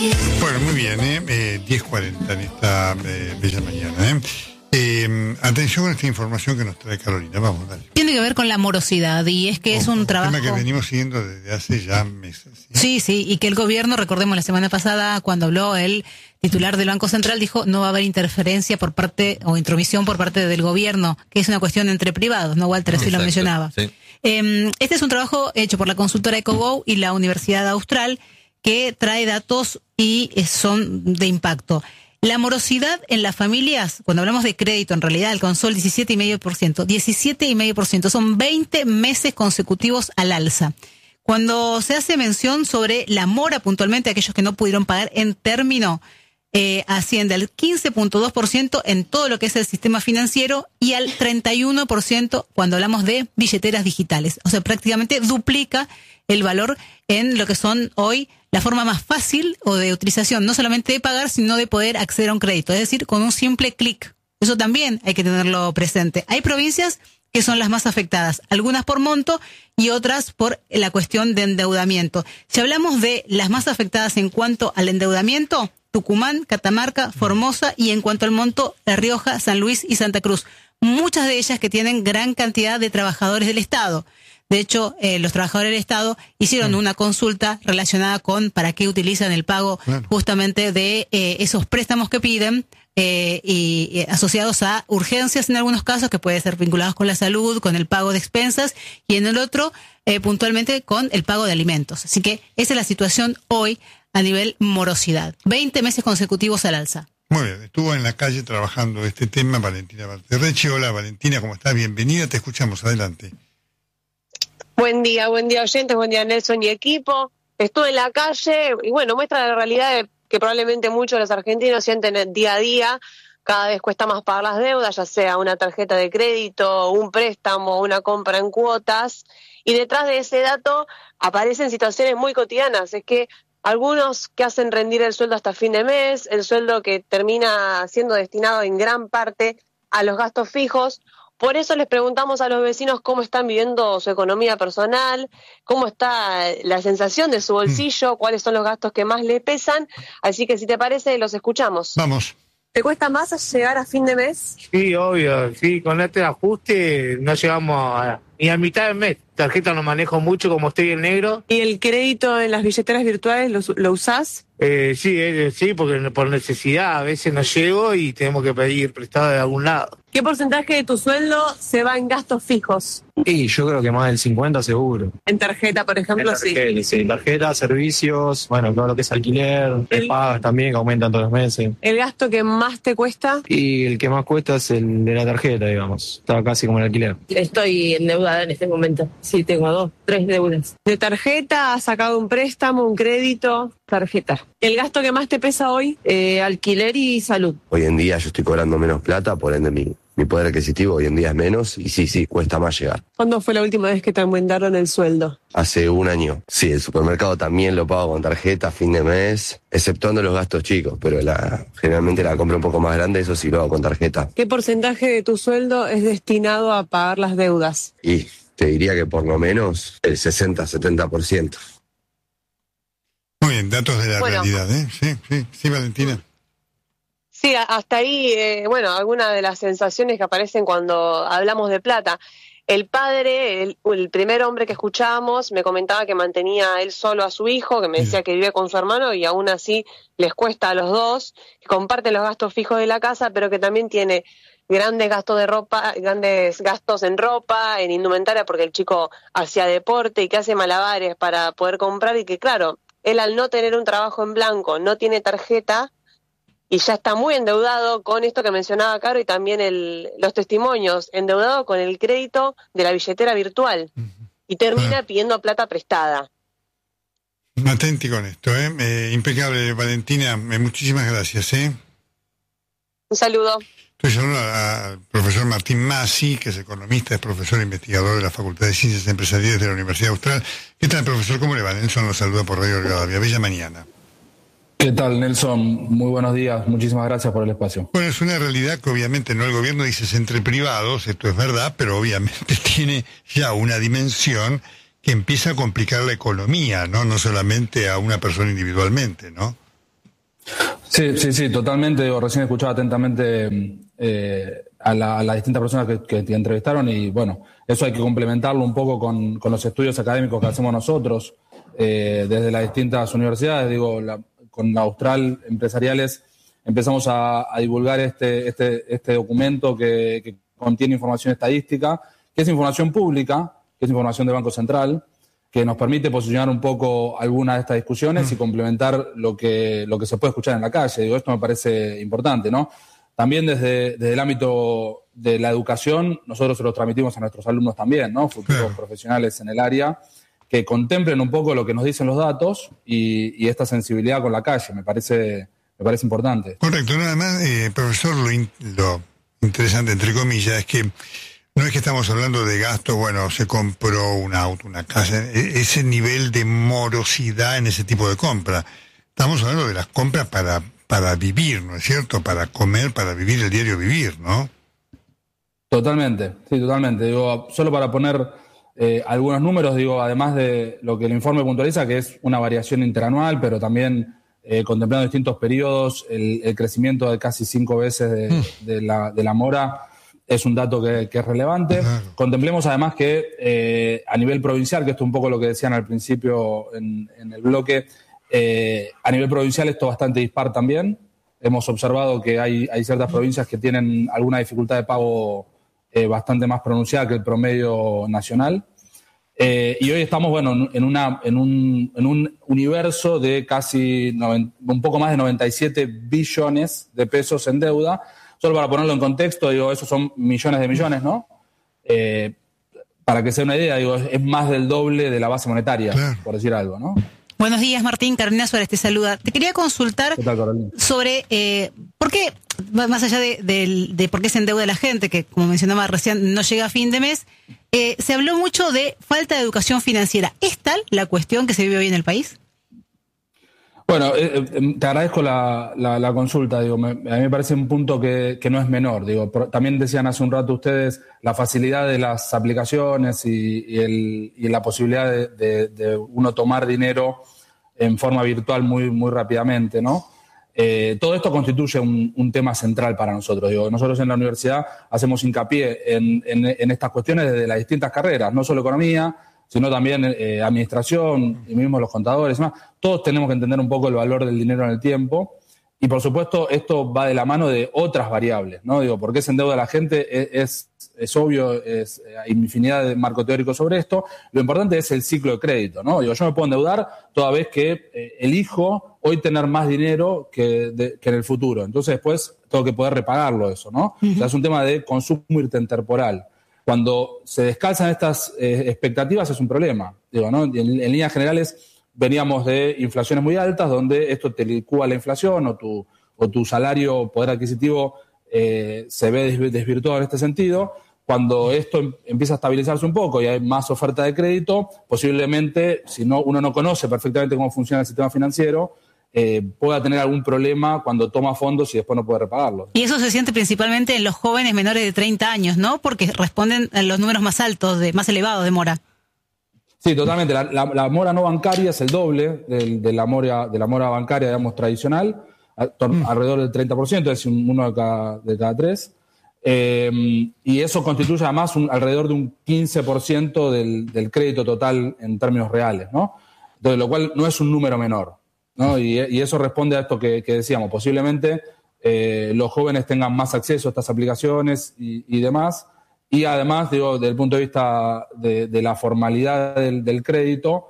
Bueno, muy bien, 10:40 en esta bella mañana. Atención con esta información que nos trae Carolina, vamos, dale. Tiene que ver con la morosidad, y es que es un trabajo... tema que venimos siguiendo desde hace ya meses. Sí, y que el gobierno, recordemos la semana pasada, cuando habló el titular del Banco Central, dijo no va a haber interferencia por parte, o intromisión por parte del gobierno, que es una cuestión entre privados, ¿no? Walter así lo mencionaba. Sí. Este es un trabajo hecho por la consultora EcoGo y la Universidad Austral, que trae datos y son de impacto. La morosidad en las familias, cuando hablamos de crédito, en realidad alcanzó el 17,5%. 17,5%, son 20 meses consecutivos al alza. Cuando se hace mención sobre la mora puntualmente, aquellos que no pudieron pagar en término, asciende al 15,2% en todo lo que es el sistema financiero y al 31% cuando hablamos de billeteras digitales. O sea, prácticamente duplica el valor en lo que son hoy la forma más fácil o de utilización, no solamente de pagar, sino de poder acceder a un crédito, es decir, con un simple clic. Eso también hay que tenerlo presente. Hay provincias que son las más afectadas, algunas por monto y otras por la cuestión de endeudamiento. Si hablamos de las más afectadas en cuanto al endeudamiento, Tucumán, Catamarca, Formosa, y en cuanto al monto, La Rioja, San Luis y Santa Cruz. Muchas de ellas que tienen gran cantidad de trabajadores del Estado. De hecho, los trabajadores del Estado hicieron una consulta relacionada con para qué utilizan el pago justamente de esos préstamos que piden y asociados a urgencias en algunos casos, que pueden ser vinculados con la salud, con el pago de expensas, y en el otro, puntualmente, con el pago de alimentos. Así que esa es la situación hoy a nivel morosidad. 20 meses consecutivos al alza. Muy bien, estuvo en la calle trabajando este tema Valentina Valterrechi. Hola Valentina, ¿cómo estás? Bienvenida, te escuchamos, adelante. Buen día oyentes, buen día Nelson y equipo. Estuve en la calle y bueno, muestra la realidad que probablemente muchos de los argentinos sienten día a día. Cada vez cuesta más pagar las deudas, ya sea una tarjeta de crédito, un préstamo, una compra en cuotas. Y detrás de ese dato aparecen situaciones muy cotidianas. Es que algunos que hacen rendir el sueldo hasta fin de mes, el sueldo que termina siendo destinado en gran parte a los gastos fijos. Por eso les preguntamos a los vecinos cómo están viviendo su economía personal, cómo está la sensación de su bolsillo, cuáles son los gastos que más les pesan. Así que si te parece, los escuchamos. Vamos. ¿Te cuesta más llegar a fin de mes? Sí, obvio. Sí, con este ajuste no llegamos ni a mitad del mes. Tarjeta no manejo mucho como estoy en negro. ¿Y el crédito en las billeteras virtuales lo usás? Sí, porque por necesidad a veces no llego y tenemos que pedir prestado de algún lado. ¿Qué porcentaje de tu sueldo se va en gastos fijos? Y yo creo que más del 50 seguro. En tarjeta, por ejemplo, sí, tarjeta, servicios, bueno, todo lo que es alquiler, pagas también, que aumentan todos los meses. ¿El gasto que más te cuesta? Y el que más cuesta es el de la tarjeta, digamos. Está casi como el alquiler. Estoy endeudada en este momento. Sí, tengo 3 deudas. ¿De tarjeta has sacado un préstamo, un crédito? Tarjeta. ¿El gasto que más te pesa hoy? Alquiler y salud. Hoy en día yo estoy cobrando menos plata, por ende mi poder adquisitivo hoy en día es menos y sí, cuesta más llegar. ¿Cuándo fue la última vez que te aumentaron el sueldo? Hace un año. Sí, el supermercado también lo pago con tarjeta a fin de mes, exceptuando los gastos chicos, pero generalmente la compra un poco más grande, eso sí lo hago con tarjeta. ¿Qué porcentaje de tu sueldo es destinado a pagar las deudas? Y te diría que por lo menos el 60-70%. Muy bien, datos de la realidad, ¿eh? Sí, Valentina. Sí, hasta ahí, algunas de las sensaciones que aparecen cuando hablamos de plata. El padre, el primer hombre que escuchábamos, me comentaba que mantenía él solo a su hijo, que me decía que vive con su hermano y aún así les cuesta a los dos, que comparten los gastos fijos de la casa, pero que también tiene grandes gastos de ropa, grandes gastos en ropa, en indumentaria, porque el chico hacía deporte y que hace malabares para poder comprar y que, claro, él al no tener un trabajo en blanco, no tiene tarjeta y ya está muy endeudado con esto que mencionaba Caro y también los testimonios, endeudado con el crédito de la billetera virtual y termina pidiendo plata prestada. Atenti con esto, impecable, Valentina, muchísimas gracias. Un saludo. Estoy hablando al profesor Martín Masi, que es economista, es profesor e investigador de la Facultad de Ciencias Empresariales de la Universidad Austral. ¿Qué tal, profesor? ¿Cómo le va? Nelson lo saluda por Radio Rivadavia. Bella mañana. ¿Qué tal, Nelson? Muy buenos días. Muchísimas gracias por el espacio. Bueno, es una realidad que obviamente no el gobierno dice es entre privados, esto es verdad, pero obviamente tiene ya una dimensión que empieza a complicar la economía, ¿no? No solamente a una persona individualmente, ¿no? Sí, totalmente. Recién escuchaba atentamente a las distintas personas que te entrevistaron y bueno, eso hay que complementarlo un poco con los estudios académicos que hacemos nosotros desde las distintas universidades. Con la Austral Empresariales empezamos a divulgar este documento que contiene información estadística, que es información pública, que es información del Banco Central, que nos permite posicionar un poco algunas de estas discusiones y complementar lo que se puede escuchar en la calle. Esto me parece importante, ¿no? También desde el ámbito de la educación, nosotros se lo transmitimos a nuestros alumnos también, ¿no? Futuros profesionales en el área, que contemplen un poco lo que nos dicen los datos y esta sensibilidad con la calle. Me parece importante. Correcto. Nada más, profesor, lo interesante, entre comillas, es que no es que estamos hablando de gasto, bueno, se compró un auto, una casa, ese nivel de morosidad en ese tipo de compra. Estamos hablando de las compras para vivir, ¿no es cierto? Para comer, para vivir el diario vivir, ¿no? Totalmente, sí, totalmente. Solo para poner algunos números, además de lo que el informe puntualiza, que es una variación interanual, pero también contemplando distintos periodos, el crecimiento de casi 5 veces de la mora, es un dato que es relevante. Contemplemos además que a nivel provincial, que esto es un poco lo que decían al principio en el bloque, a nivel provincial esto es bastante dispar también. Hemos observado que hay ciertas provincias que tienen alguna dificultad de pago bastante más pronunciada que el promedio nacional. Y hoy estamos en un universo de casi un poco más de 97 billones de pesos en deuda. Solo para ponerlo en contexto, esos son millones de millones, ¿no? Para que sea una idea, es más del doble de la base monetaria, claro, por decir algo, ¿no? Buenos días, Martín. Carolina Suárez te saluda. Te quería consultar sobre por qué, más allá de por qué se endeuda la gente, que como mencionaba recién no llega a fin de mes, se habló mucho de falta de educación financiera. ¿Es tal la cuestión que se vive hoy en el país? Bueno, te agradezco la consulta. A mí me parece un punto que no es menor. También decían hace un rato ustedes la facilidad de las aplicaciones y la posibilidad de uno tomar dinero en forma virtual muy rápidamente, ¿no? Todo esto constituye un tema central para nosotros. Nosotros en la universidad hacemos hincapié en estas cuestiones desde las distintas carreras, no solo economía, sino también administración y mismo los contadores y demás. Todos tenemos que entender un poco el valor del dinero en el tiempo y, por supuesto, esto va de la mano de otras variables, ¿no? ¿Por qué se endeuda la gente? Es obvio, hay infinidad de marco teórico sobre esto. Lo importante es el ciclo de crédito, ¿no? Yo me puedo endeudar toda vez que elijo hoy tener más dinero que en el futuro. Entonces, después tengo que poder repagarlo eso, ¿no? O sea, es un tema de consumo intertemporal. Cuando se descalzan estas expectativas es un problema. ¿No? En líneas generales veníamos de inflaciones muy altas donde esto te licúa la inflación o tu salario, poder adquisitivo se ve desvirtuado en este sentido. Cuando esto empieza a estabilizarse un poco y hay más oferta de crédito, posiblemente, si uno no conoce perfectamente cómo funciona el sistema financiero, pueda tener algún problema cuando toma fondos y después no puede repagarlos. Y eso se siente principalmente en los jóvenes menores de 30 años, ¿no? Porque responden a los números más altos, más elevados de mora. Sí, totalmente. La mora no bancaria es el doble de la mora bancaria, digamos, tradicional, alrededor del 30%, es uno de cada tres. Y eso constituye además alrededor de un 15% del crédito total en términos reales, ¿no? Entonces, lo cual no es un número menor, ¿no? Y eso responde a esto que decíamos. Posiblemente los jóvenes tengan más acceso a estas aplicaciones y demás. Y además, desde el punto de vista de la formalidad del crédito,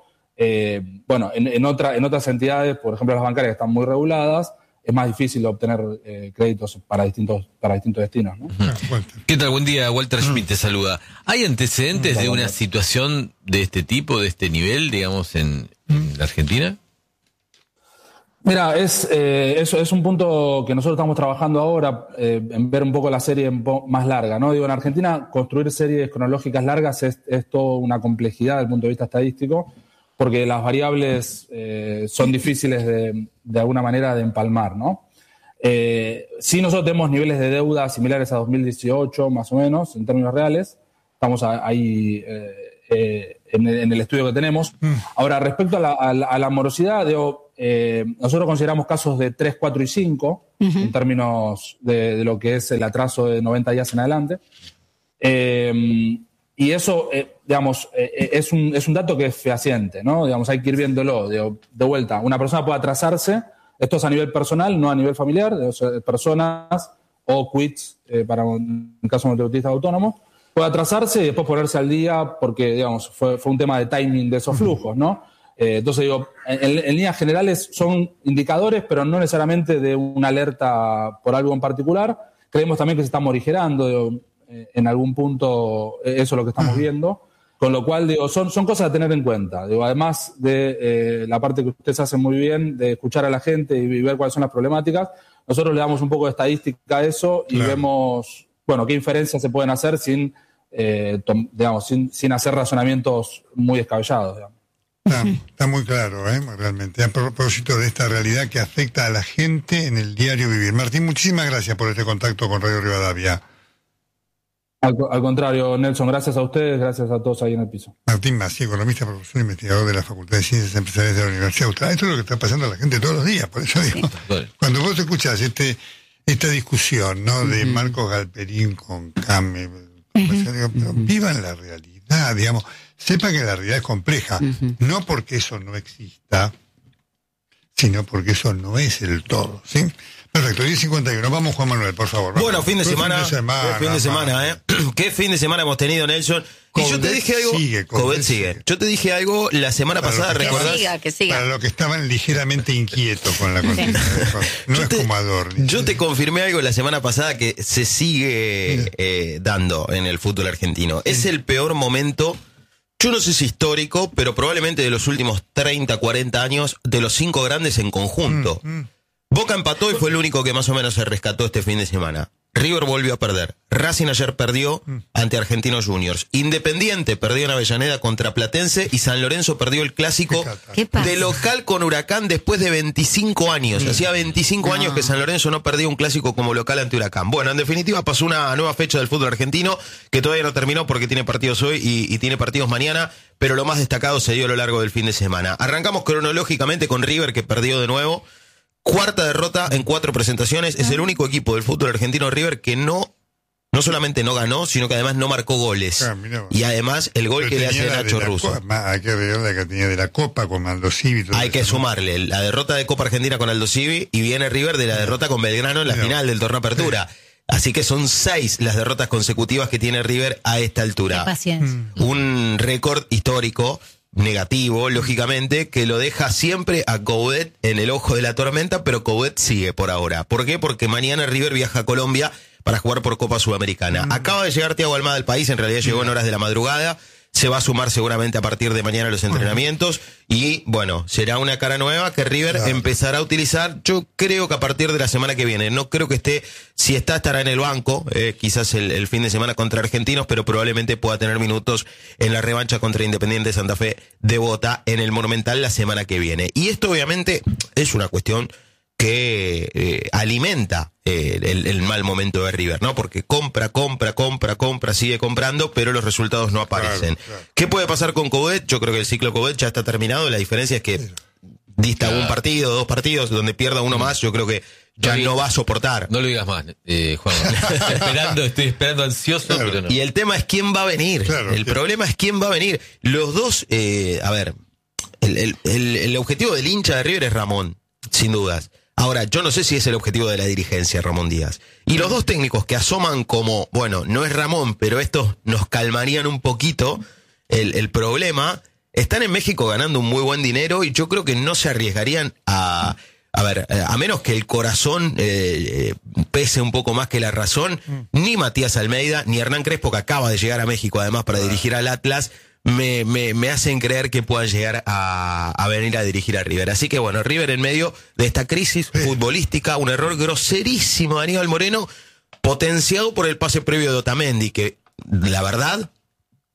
en otras entidades, por ejemplo las bancarias que están muy reguladas, es más difícil obtener créditos para distintos destinos, ¿no? ¿Qué tal? Buen día, Walter Schmidt te saluda. ¿Hay antecedentes de una situación de este tipo, de este nivel, digamos, en la Argentina? Mira, eso es un punto que nosotros estamos trabajando ahora, en ver un poco la serie más larga, ¿no? En Argentina construir series cronológicas largas es toda una complejidad desde el punto de vista estadístico, porque las variables son difíciles de alguna manera de empalmar, ¿no? Sí, nosotros tenemos niveles de deuda similares a 2018, más o menos, en términos reales. Estamos ahí en el estudio que tenemos. Ahora, respecto a la morosidad, nosotros consideramos casos de 3, 4 y 5 en términos de lo que es el atraso de 90 días en adelante. Y eso, es un dato que es fehaciente, ¿no? Digamos, hay que ir viéndolo de vuelta. Una persona puede atrasarse, esto es a nivel personal, no a nivel familiar, personas o quits, para un caso de monotributista autónomo, puede atrasarse y después ponerse al día porque, digamos, fue un tema de timing de esos flujos, ¿no? Entonces, en líneas generales son indicadores, pero no necesariamente de una alerta por algo en particular. Creemos también que se está morigerando, en algún punto, eso es lo que estamos viendo. Con lo cual, son cosas a tener en cuenta. Además de la parte que ustedes hacen muy bien, de escuchar a la gente y ver cuáles son las problemáticas, nosotros le damos un poco de estadística a eso y vemos, qué inferencias se pueden hacer sin hacer razonamientos muy descabellados, digamos. Está muy claro, realmente, a propósito de esta realidad que afecta a la gente en el diario vivir. Martín, muchísimas gracias por este contacto con Radio Rivadavia. Al contrario, Nelson, gracias a ustedes, gracias a todos ahí en el piso. Martín Massi, economista, profesor e investigador de la Facultad de Ciencias Empresariales de la Universidad Austral. Esto es lo que está pasando a la gente todos los días, por eso digo, cuando vos escuchás esta discusión, ¿no? De Marcos Galperín con Came, digo, pero vivan la realidad, digamos, sepan que la realidad es compleja, no porque eso no exista, sino porque eso no es el todo, ¿sí? Perfecto, 10:51. Vamos, Juan Manuel, por favor. Vamos. Bueno, fin de semana, Qué fin de semana hemos tenido, Nelson. Y yo te dije algo. Coudet sigue. Yo te dije algo la semana pasada, ¿recordás? Que siga. Para los que estaban ligeramente inquietos con la continuidad. No es como Adorni. Yo te confirmé algo la semana pasada que se sigue dando en el fútbol argentino. Es el peor momento, yo no sé si histórico, pero probablemente de los últimos 30, 40 años, de los 5 grandes en conjunto. Boca empató y fue el único que más o menos se rescató este fin de semana. River volvió a perder. Racing ayer perdió ante Argentinos Juniors. Independiente perdió en Avellaneda contra Platense y San Lorenzo perdió el clásico de local con Huracán después de 25 años. Hacía 25 años que San Lorenzo no perdía un clásico como local ante Huracán. Bueno, en definitiva pasó una nueva fecha del fútbol argentino que todavía no terminó porque tiene partidos hoy y tiene partidos mañana, pero lo más destacado se dio a lo largo del fin de semana. Arrancamos cronológicamente con River, que perdió de nuevo. 4ª derrota en 4 presentaciones. Es el único equipo del fútbol argentino, River, que no solamente no ganó, sino que además no marcó goles. Y además el gol que le hace Nacho Russo. Hay que ver la que tenía de la Copa con Aldo Civi. Hay que sumarle la derrota de Copa Argentina con Aldo Civi y viene River de la derrota con Belgrano en la final del torneo Apertura. Así que son 6 las derrotas consecutivas que tiene River a esta altura. Qué paciencia. Un récord histórico. Negativo, lógicamente, que lo deja siempre a Coudet en el ojo de la tormenta, pero Coudet sigue por ahora. ¿Por qué? Porque mañana River viaja a Colombia para jugar por Copa Sudamericana. Acaba de llegar Thiago Almada al país, en realidad llegó en horas de la madrugada, se va a sumar seguramente a partir de mañana a los entrenamientos y, bueno, será una cara nueva que River empezará a utilizar, yo creo que a partir de la semana que viene. No creo que esté, si estará en el banco, quizás el fin de semana contra Argentinos, pero probablemente pueda tener minutos en la revancha contra Independiente Santa Fe de Bogotá en el Monumental la semana que viene. Y esto obviamente es una cuestión que alimenta el mal momento de River, ¿no? Porque compra, sigue comprando, pero los resultados no aparecen. Claro. ¿Qué puede pasar con Coudet? Yo creo que el ciclo Coudet ya está terminado. La diferencia es que dista un partido, 2 partidos, donde pierda uno más, yo creo que ya no va a soportar. No lo digas más, Juan. Estoy esperando ansioso, pero no. Y el tema es quién va a venir. El problema es quién va a venir. Los dos, el objetivo del hincha de River es Ramón, sin dudas. Ahora, yo no sé si es el objetivo de la dirigencia, Ramón Díaz. Y los dos técnicos que asoman como, bueno, no es Ramón, pero estos nos calmarían un poquito el problema, están en México ganando un muy buen dinero y yo creo que no se arriesgarían a menos que el corazón pese un poco más que la razón, ni Matías Almeida, ni Hernán Crespo, que acaba de llegar a México además para dirigir al Atlas, me hacen creer que puedan llegar a venir a dirigir a River. Así que bueno, River en medio de esta crisis futbolística, un error groserísimo de Aníbal Moreno, potenciado por el pase previo de Otamendi, que la verdad,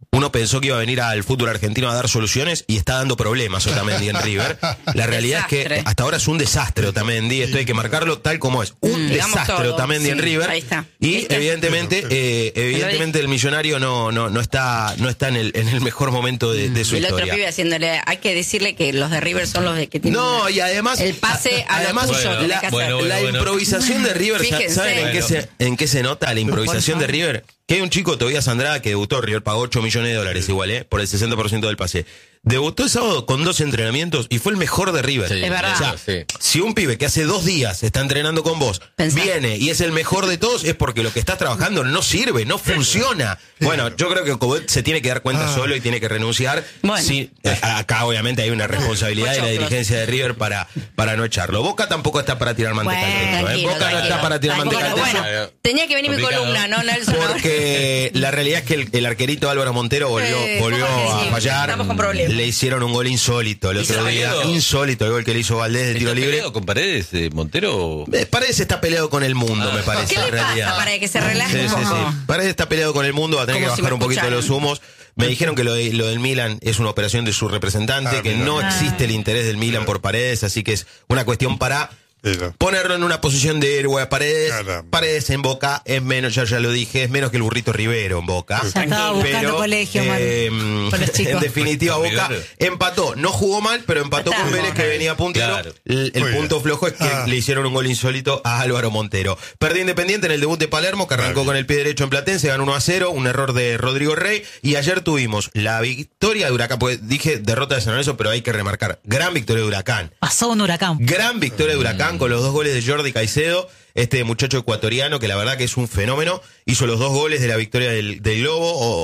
Uno pensó que iba a venir al fútbol argentino a dar soluciones y está dando problemas Otamendi en River. La realidad es que hasta ahora es un desastre Otamendi, esto hay que marcarlo tal como es. Un desastre Otamendi en River. Ahí está. Y evidentemente el millonario no está en el mejor momento de su historia. El otro pibe haciéndole, hay que decirle que los de River son los de que tienen y además el pase a los tuyos. La improvisación de River, ¿saben en qué se nota la improvisación de River? Que hay un chico, Tobias Andrada, que debutó, River pagó $8 millones igual, por el 60% del pase. Debutó el sábado con 2 entrenamientos y fue el mejor de River. Sí, es verdad. O sea, si un pibe que hace 2 días está entrenando con vos, viene y es el mejor de todos, es porque lo que estás trabajando no sirve, no funciona. Bueno, yo creo que Coudet se tiene que dar cuenta solo y tiene que renunciar. Bueno. Sí, acá obviamente hay una responsabilidad de la dirigencia de River para no echarlo. Boca tampoco está para tirar manteca al techo. Boca no está para tirar manteca al techo. Tenía que venir mi columna, ¿no, Nelson? Porque la realidad es que el arquerito Álvaro Montero volvió a fallar. Estamos con problemas. Le hicieron un gol insólito el otro día. Insólito el gol que le hizo Valdés de tiro libre. ¿Está peleado con Paredes, Montero? Paredes está peleado con el mundo, me parece. ¿Qué le pasa para que se relaje? Sí. Paredes está peleado con el mundo, va a tener que bajar un poquito los humos. Me dijeron que lo del Milan es una operación de su representante, que no existe el interés del Milan por Paredes, así que es una cuestión para ponerlo en una posición de héroe a Paredes. Paredes en Boca es menos, ya lo dije, es menos que el Burrito Rivero en Boca. Ya estaba buscando colegio, con los chicos. En definitiva, Boca empató. No jugó mal, pero empató con Vélez, que venía puntero. Claro. El punto flojo es que le hicieron un gol insólito a Álvaro Montero. Perdió Independiente en el debut de Palermo, que arrancó con el pie derecho en Platense, ganó 1-0, un error de Rodrigo Rey. Y ayer tuvimos la victoria de Huracán, pues dije derrota de San Lorenzo, pero hay que remarcar, gran victoria de Huracán. Pasó un huracán. Gran victoria de Huracán con los 2 goles de Jordi Caicedo, este muchacho ecuatoriano que la verdad que es un fenómeno, hizo los 2 goles de la victoria del Globo,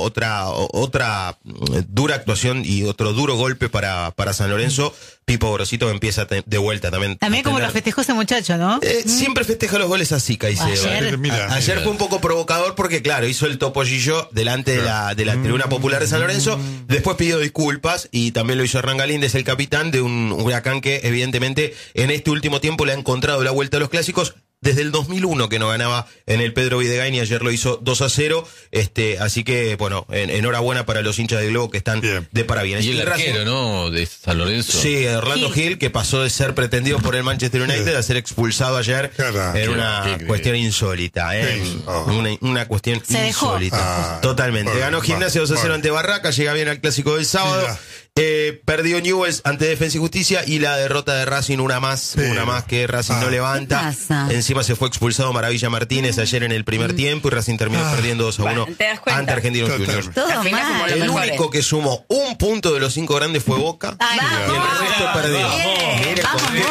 otra dura actuación y otro duro golpe para San Lorenzo. Pipo Gorosito empieza de vuelta también. También como lo festejó ese muchacho, ¿no? Siempre festeja los goles así, Caicedo. Ayer fue un poco provocador porque, claro, hizo el topollillo delante de la tribuna popular de San Lorenzo, después pidió disculpas y también lo hizo Hernán Galíndez, el capitán de un Huracán que evidentemente en este último tiempo le ha encontrado la vuelta a los clásicos. Desde el 2001 que no ganaba en el Pedro Videgain y ayer lo hizo 2-0. Así que, bueno, enhorabuena para los hinchas del Globo que están de parabienes. Y el arquero, ¿no? De San Lorenzo. Sí, Orlando Gil, que pasó de ser pretendido por el Manchester United a ser expulsado ayer en una cuestión insólita. Una cuestión insólita. Totalmente. Ganó Gimnasia 2-0 ante Barraca, llega bien al clásico del sábado. Perdió Newell's ante Defensa y Justicia y la derrota de Racing una más que Racing no levanta. Encima se fue expulsado Maravilla Martínez ayer en el primer tiempo y Racing terminó perdiendo 2-1 ante Argentinos Juniors. El único que sumó un punto de los 5 grandes fue Boca y el resto perdió. Mire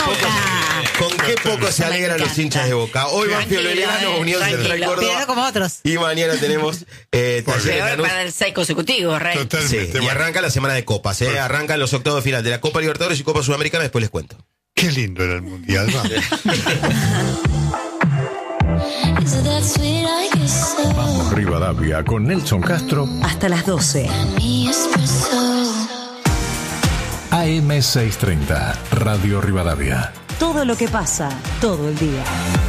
con qué poco se alegran los hinchas de Boca. Hoy Banfield Belgrano, Unión Central Córdoba como otros. Y mañana tenemos Peor para el 6 consecutivos, Rey. Y arranca la semana de copas, arrancan los octavos de final de la Copa Libertadores y Copa Sudamericana, después les cuento. Qué lindo era el Mundial, Vamos Rivadavia con Nelson Castro hasta las 12. AM630, Radio Rivadavia. Todo lo que pasa, todo el día.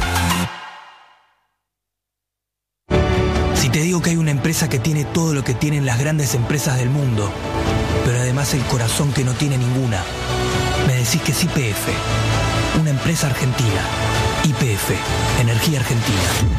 Si te digo que hay una empresa que tiene todo lo que tienen las grandes empresas del mundo, pero además el corazón que no tiene ninguna, me decís que es YPF, una empresa argentina. YPF, Energía Argentina.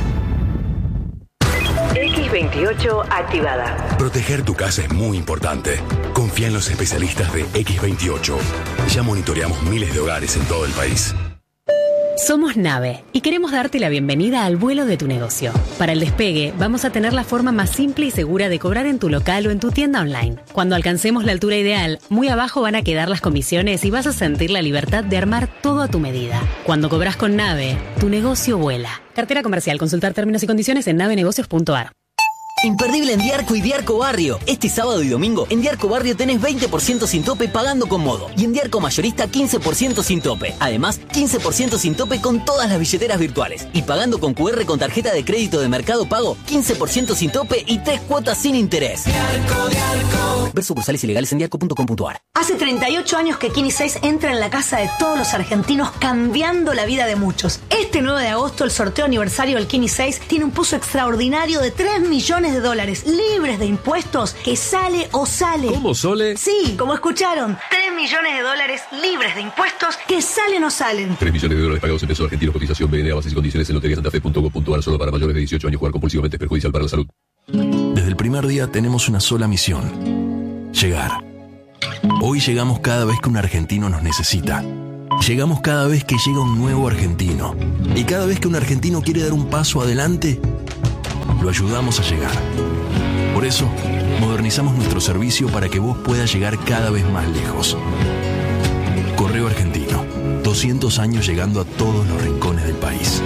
X28 activada. Proteger tu casa es muy importante. Confía en los especialistas de X28. Ya monitoreamos miles de hogares en todo el país. Somos Nave y queremos darte la bienvenida al vuelo de tu negocio. Para el despegue, vamos a tener la forma más simple y segura de cobrar en tu local o en tu tienda online. Cuando alcancemos la altura ideal, muy abajo van a quedar las comisiones y vas a sentir la libertad de armar todo a tu medida. Cuando cobras con Nave, tu negocio vuela. Cartera comercial. Consultar términos y condiciones en navenegocios.ar. Imperdible en Diarco y Diarco Barrio. Este sábado y domingo en Diarco Barrio tenés 20% sin tope pagando con Modo. Y en Diarco Mayorista 15% sin tope. Además, 15% sin tope con todas las billeteras virtuales. Y pagando con QR con tarjeta de crédito de Mercado Pago, 15% sin tope y 3 cuotas sin interés. Diarco. Ver sucursales ilegales en diarco.com.ar. Hace 38 años que Kini 6 entra en la casa de todos los argentinos, cambiando la vida de muchos. Este 9 de agosto, el sorteo aniversario del Kini 6 tiene un pozo extraordinario de 3 millones de dólares libres de impuestos que sale o sale. ¿Cómo, Sole? Sí, como escucharon. 3 millones de dólares libres de impuestos que salen o salen. 3 millones de dólares pagados en pesos argentinos. Cotización BNA, bases y condiciones en loteriasantafe.com.ar. Solo para mayores de 18 años. Jugar compulsivamente es perjudicial para la salud. Desde el primer día tenemos una sola misión: llegar. Hoy llegamos cada vez que un argentino nos necesita. Llegamos cada vez que llega un nuevo argentino. Y cada vez que un argentino quiere dar un paso adelante, lo ayudamos a llegar. Por eso, modernizamos nuestro servicio para que vos puedas llegar cada vez más lejos. Correo Argentino. 200 años llegando a todos los rincones del país.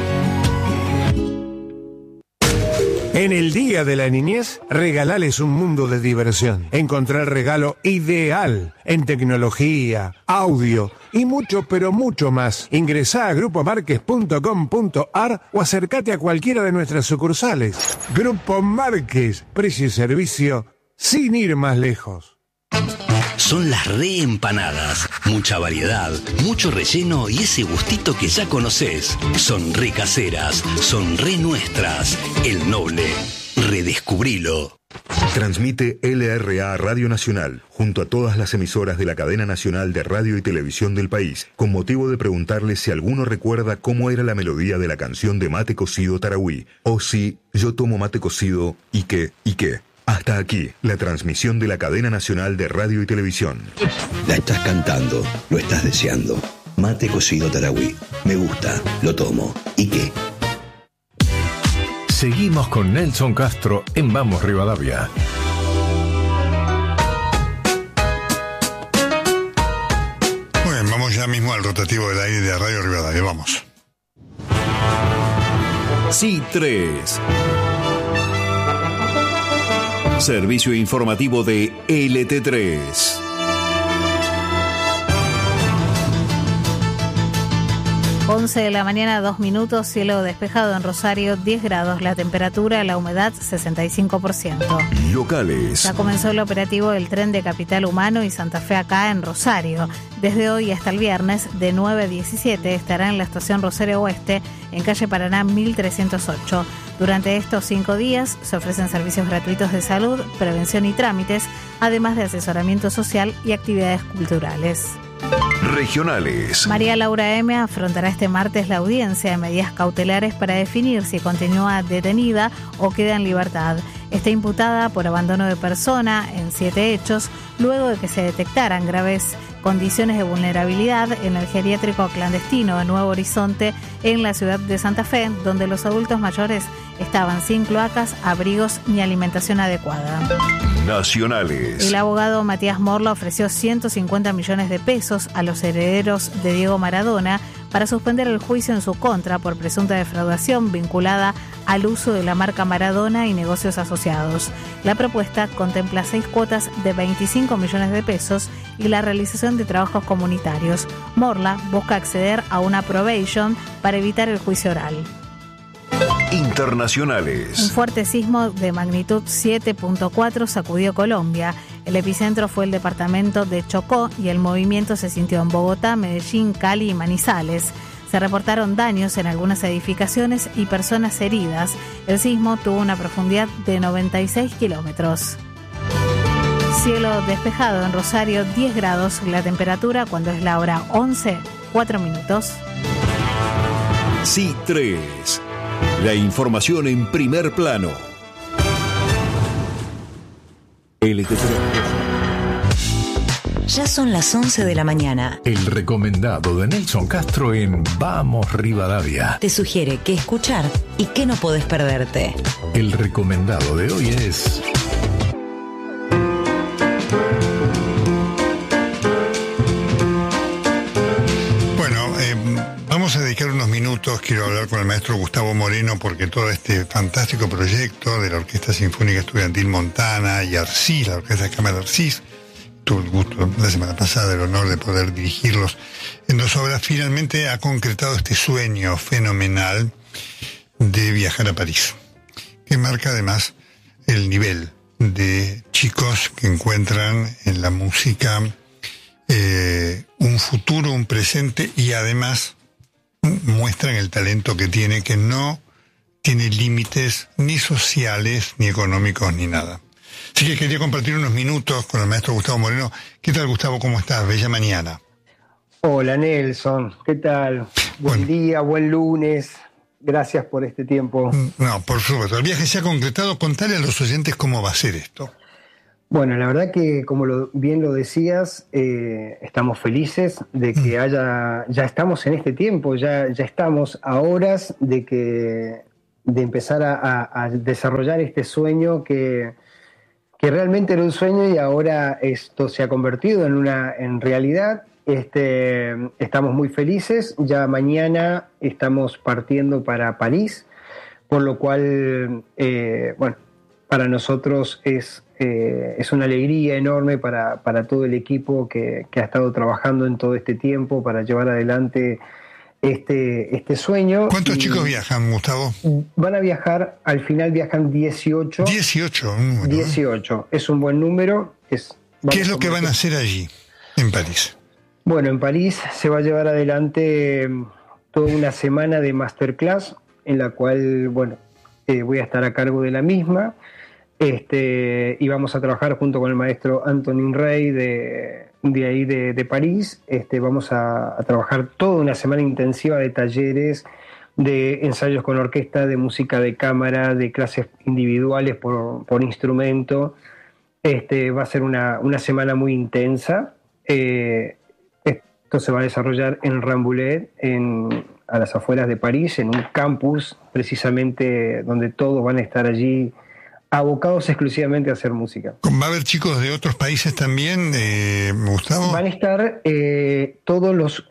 En el Día de la Niñez, regalales un mundo de diversión. Encontrar el regalo ideal en tecnología, audio y mucho, pero mucho más. Ingresá a grupomarques.com.ar o acércate a cualquiera de nuestras sucursales. Grupo Márquez, precio y servicio sin ir más lejos. Son las reempanadas. Mucha variedad, mucho relleno y ese gustito que ya conocés. Son re caseras, son re nuestras. El Noble. Redescubrilo. Transmite LRA Radio Nacional, junto a todas las emisoras de la cadena nacional de radio y televisión del país, con motivo de preguntarles si alguno recuerda cómo era la melodía de la canción de Mate Cocido Tarahui, o si yo tomo mate cocido y qué. Hasta aquí, la transmisión de la cadena nacional de radio y televisión. La estás cantando, lo estás deseando. Mate Cocido Tarahui. Me gusta, lo tomo. ¿Y qué? Seguimos con Nelson Castro en Vamos Rivadavia. Bueno, vamos ya mismo al rotativo del aire de Radio Rivadavia. Vamos. Sí, 3. Servicio informativo de LT3. 11 de la mañana, 2 minutos, cielo despejado en Rosario, 10 grados, la temperatura, la humedad, 65%. Locales. Ya comenzó el operativo del tren de Capital Humano y Santa Fe acá en Rosario. Desde hoy hasta el viernes, de 9 a 17, estará en la estación Rosario Oeste, en calle Paraná 1308. Durante estos 5 días se ofrecen servicios gratuitos de salud, prevención y trámites, además de asesoramiento social y actividades culturales. Regionales. María Laura M. afrontará este martes la audiencia de medidas cautelares para definir si continúa detenida o queda en libertad. Está imputada por abandono de persona en 7 hechos, luego de que se detectaran graves condiciones de vulnerabilidad en el geriátrico clandestino de Nuevo Horizonte, en la ciudad de Santa Fe, donde los adultos mayores estaban sin cloacas, abrigos ni alimentación adecuada. Nacionales. El abogado Matías Morla ofreció 150 millones de pesos a los herederos de Diego Maradona para suspender el juicio en su contra por presunta defraudación vinculada al uso de la marca Maradona y negocios asociados. La propuesta contempla 6 cuotas de 25 millones de pesos y la realización de trabajos comunitarios. Morla busca acceder a una probation para evitar el juicio oral. Internacionales. Un fuerte sismo de magnitud 7.4 sacudió Colombia. El epicentro fue el departamento de Chocó y el movimiento se sintió en Bogotá, Medellín, Cali y Manizales. Se reportaron daños en algunas edificaciones y personas heridas. El sismo tuvo una profundidad de 96 kilómetros. Cielo despejado en Rosario, 10 grados. La temperatura cuando es la hora 11, 4 minutos. Sí, 3. La información en primer plano. LT3. Ya son las 11 de la mañana. El recomendado de Nelson Castro en Vamos Rivadavia. Te sugiere qué escuchar y qué no podés perderte. El recomendado de hoy es... Vamos a dedicar unos minutos, quiero hablar con el maestro Gustavo Moreno, porque todo este fantástico proyecto de la Orquesta Sinfónica Estudiantil Montana y Arcis, la Orquesta de Cámara Arcis, tuve el gusto la semana pasada, el honor de poder dirigirlos en 2 obras, finalmente ha concretado este sueño fenomenal de viajar a París, que marca además el nivel de chicos que encuentran en la música un futuro, un presente, y además muestran el talento que tiene, que no tiene límites ni sociales, ni económicos, ni nada. Así que quería compartir unos minutos con el maestro Gustavo Moreno. ¿Qué tal, Gustavo? ¿Cómo estás? Bella mañana. Hola, Nelson. ¿Qué tal? Buen día, buen lunes. Gracias por este tiempo. No, por supuesto. El viaje se ha concretado. Contale a los oyentes cómo va a ser esto. Bueno, la verdad que, como bien lo decías, estamos felices de que ya estamos en este tiempo, ya estamos a horas de empezar a desarrollar este sueño que realmente era un sueño y ahora esto se ha convertido en realidad. Estamos muy felices, ya mañana estamos partiendo para París, por lo cual, para nosotros es una alegría enorme para todo el equipo que ha estado trabajando en todo este tiempo para llevar adelante este sueño. ¿Cuántos chicos viajan, Gustavo? Van a viajar, al final viajan 18. 18. 18, es un buen número. ¿Qué es lo que van a hacer allí, en París? Bueno, en París se va a llevar adelante toda una semana de masterclass, en la cual, voy a estar a cargo de la misma, y vamos a trabajar junto con el maestro Antonin Rey de París. Vamos a trabajar toda una semana intensiva de talleres, de ensayos con orquesta, de música de cámara, de clases individuales por instrumento. Va a ser una semana muy intensa. Esto se va a desarrollar en Rambouillet, a las afueras de París, en un campus precisamente donde todos van a estar allí abocados exclusivamente a hacer música. ¿Va a haber chicos de otros países también, Gustavo? Van a estar todos los...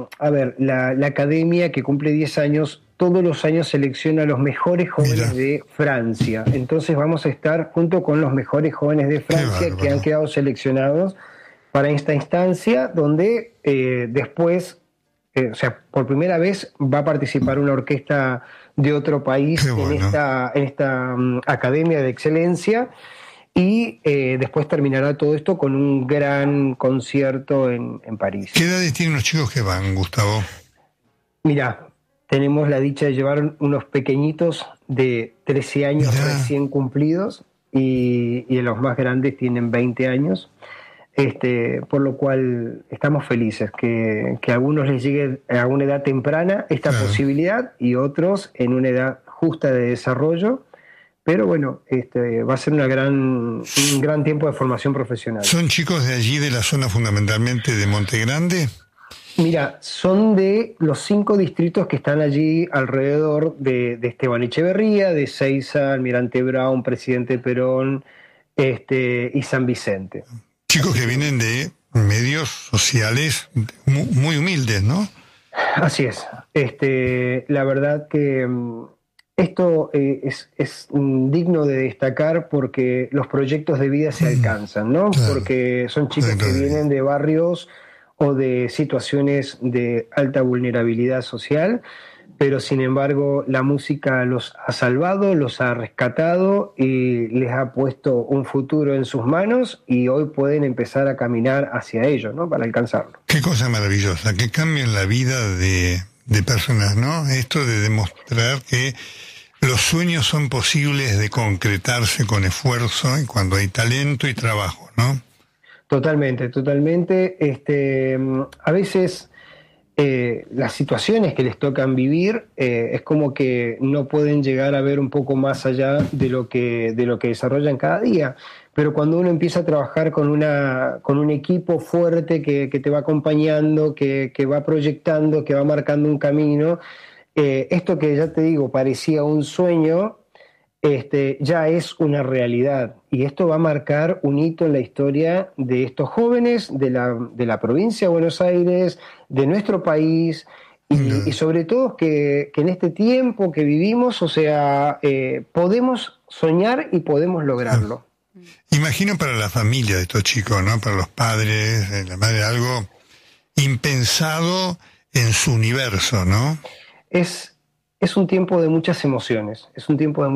la academia, que cumple 10 años, todos los años selecciona a los mejores jóvenes de Francia. Entonces vamos a estar junto con los mejores jóvenes de Francia que han quedado seleccionados para esta instancia, donde después, por primera vez va a participar una orquesta de otro país en esta academia de excelencia, y después terminará todo esto con un gran concierto en París. ¿Qué edades tienen los chicos que van, Gustavo? Mira, tenemos la dicha de llevar unos pequeñitos de 13 años recién cumplidos, y los más grandes tienen 20 años. Por lo cual estamos felices que a algunos les llegue a una edad temprana esta posibilidad, y otros en una edad justa de desarrollo, pero va a ser un gran tiempo de formación profesional. ¿Son chicos de allí, de la zona fundamentalmente de Monte Grande? Mira, son de los 5 distritos que están allí alrededor de Esteban Echeverría, de Seiza, Almirante Brown, Presidente Perón, y San Vicente. Chicos que vienen de medios sociales muy humildes, ¿no? Así es. La verdad que esto es digno de destacar, porque los proyectos de vida se alcanzan, ¿no? Claro. Porque son chicos que vienen de barrios o de situaciones de alta vulnerabilidad social, pero sin embargo la música los ha salvado, los ha rescatado y les ha puesto un futuro en sus manos, y hoy pueden empezar a caminar hacia ello, ¿no? Para alcanzarlo. Qué cosa maravillosa, que cambien la vida de personas, ¿no? Esto de demostrar que los sueños son posibles de concretarse con esfuerzo y cuando hay talento y trabajo, ¿no? Totalmente. A veces las situaciones que les tocan vivir es como que no pueden llegar a ver un poco más allá de lo que desarrollan cada día, pero cuando uno empieza a trabajar con un equipo fuerte que te va acompañando, que va proyectando, que va marcando un camino, esto que ya te digo parecía un sueño, ya es una realidad, y esto va a marcar un hito en la historia de estos jóvenes de la provincia de Buenos Aires, de nuestro país, y sobre todo que en este tiempo que vivimos, podemos soñar y podemos lograrlo. Imagino para la familia de estos chicos, ¿no? Para los padres, la madre, algo impensado en su universo, ¿no? Es un tiempo de muchas emociones, es un tiempo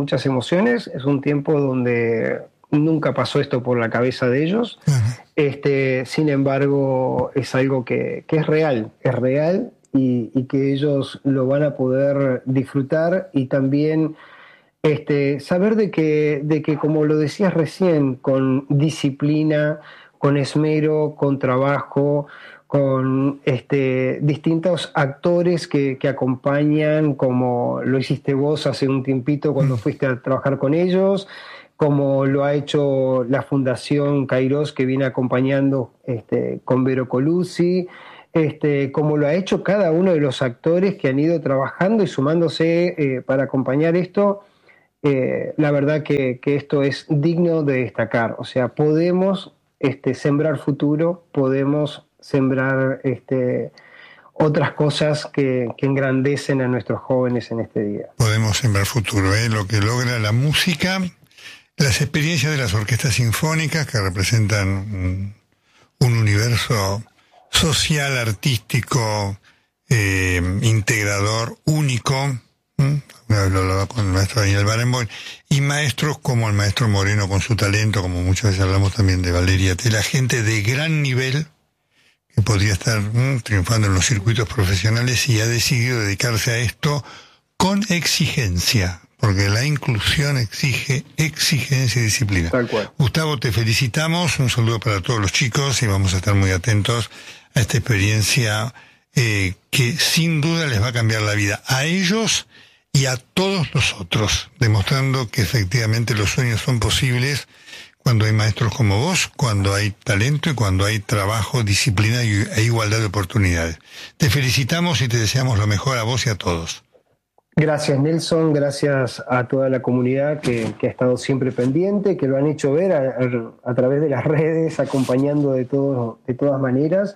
donde nunca pasó esto por la cabeza de ellos. Sin embargo, es algo que es real, y que ellos lo van a poder disfrutar, y también saber de que, como lo decías recién, con disciplina, con esmero, con trabajo, con distintos actores que acompañan, como lo hiciste vos hace un tiempito cuando fuiste a trabajar con ellos, como lo ha hecho la Fundación Kairos, que viene acompañando con Vero Colucci, como lo ha hecho cada uno de los actores que han ido trabajando y sumándose para acompañar esto. La verdad que esto es digno de destacar. O sea, podemos sembrar futuro, podemos sembrar otras cosas que engrandecen a nuestros jóvenes en este día. Podemos sembrar futuro, lo que logra la música, las experiencias de las orquestas sinfónicas, que representan un universo social, artístico, integrador, único. Lo hablaba con el maestro Daniel Barenboim, y maestros como el maestro Moreno con su talento, como muchas veces hablamos también de Valeria Tela, gente de gran nivel que podría estar triunfando en los circuitos profesionales, y ha decidido dedicarse a esto con exigencia, porque la inclusión exige exigencia y disciplina. Tal cual. Gustavo, te felicitamos, un saludo para todos los chicos, y vamos a estar muy atentos a esta experiencia que sin duda les va a cambiar la vida a ellos y a todos nosotros, demostrando que efectivamente los sueños son posibles cuando hay maestros como vos, cuando hay talento y cuando hay trabajo, disciplina e igualdad de oportunidades. Te felicitamos y te deseamos lo mejor a vos y a todos. Gracias, Nelson, gracias a toda la comunidad que ha estado siempre pendiente, que lo han hecho ver a través de las redes, acompañando de todas maneras.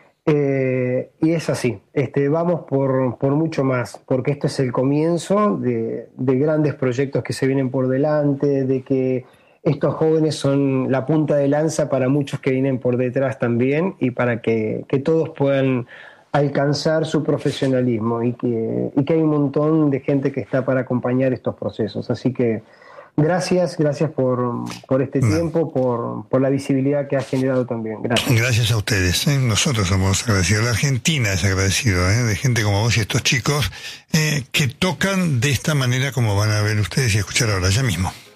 Y es así, vamos por mucho más, porque esto es el comienzo de grandes proyectos que se vienen por delante, de que estos jóvenes son la punta de lanza para muchos que vienen por detrás también, y para que todos puedan alcanzar su profesionalismo, y que hay un montón de gente que está para acompañar estos procesos. Así que gracias por este tiempo, por la visibilidad que ha generado también. Gracias a ustedes. Nosotros somos agradecidos. La Argentina es agradecido de gente como vos y estos chicos que tocan de esta manera, como van a ver ustedes y escuchar ahora ya mismo.